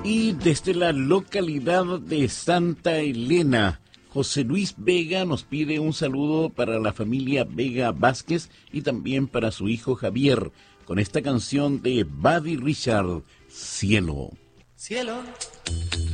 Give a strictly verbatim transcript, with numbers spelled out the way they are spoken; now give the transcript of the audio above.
Y desde la localidad de Santa Elena, José Luis Vega nos pide un saludo para la familia Vega Vázquez y también para su hijo Javier, con esta canción de Buddy Richard, Cielo. Cielo.